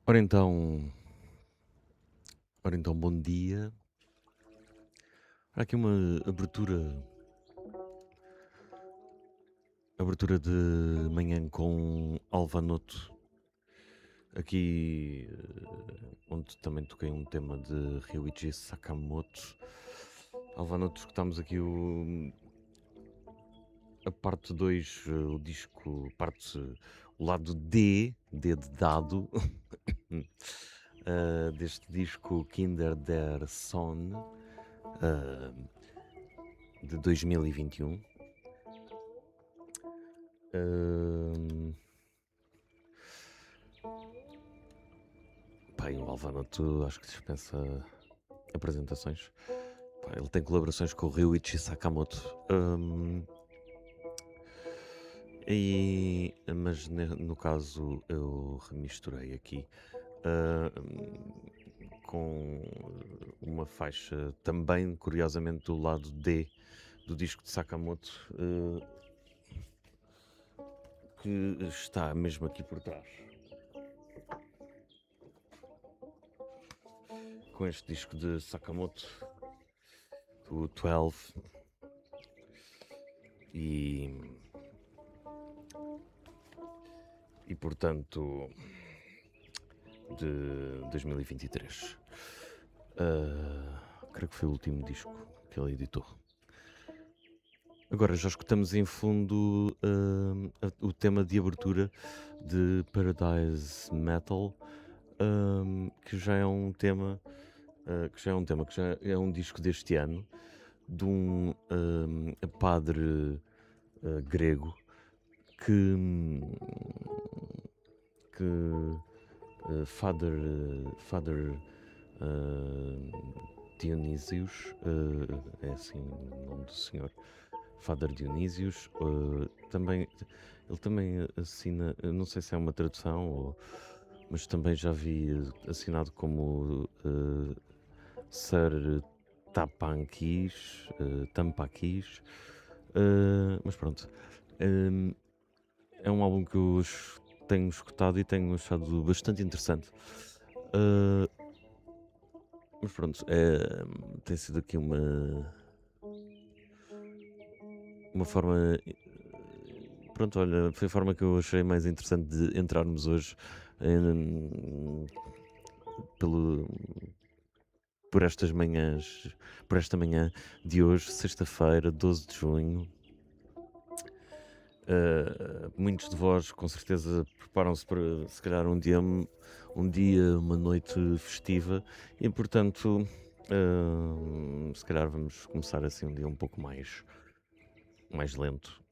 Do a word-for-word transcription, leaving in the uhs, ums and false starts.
Ora então, ora então, bom dia. Há aqui uma abertura, abertura de manhã com Alvanoto, aqui eh, onde também toquei um tema de Ryuichi Sakamoto. Alvanoto, escutámos aqui o, a parte dois, eh, o disco, parte, o lado D, D de dado, eh, deste disco Kinder der Son, eh, de dois mil e vinte e um. Ahm, pá, e o Alvanoto acho que dispensa apresentações. Pá, ele tem colaborações com o Ryuichi Sakamoto. Ahm, e, mas ne- no caso eu remisturei aqui ahm, com uma faixa também, curiosamente, do lado D do disco de Sakamoto, eh, que está mesmo aqui por trás. Com este disco de Sakamoto, do doze, e, e portanto de dois mil e vinte e três. Uh, creio que foi o último disco que ele editou. Agora já escutamos em fundo uh, a- o tema de abertura de Paradise Metal, um, que já é um tema, uh, que já é um tema, que já é um disco deste ano, de um, um, padre uh, grego que, que uh, Father, uh, Father uh, Dionísios, uh, é assim o nome do senhor, Father Dionísios, uh, também, ele também assina, eu não sei se é uma tradução, ou, mas também já vi assinado como uh, Sir Tapanquis, uh, Tampaquis, uh, mas pronto. Um, é um álbum que eu es- tenho escutado e tenho achado bastante interessante. Uh, mas pronto, é, tem sido aqui uma, uma forma. eh, Pronto, olha, foi a forma que eu achei mais interessante de entrarmos hoje em- pelo, por estas manhãs, por esta manhã de hoje, sexta-feira, doze de junho. Uh, muitos de vós com certeza preparam-se para se calhar um dia, um dia, uma noite festiva e portanto uh, se calhar vamos começar assim um dia um pouco mais, mais lento.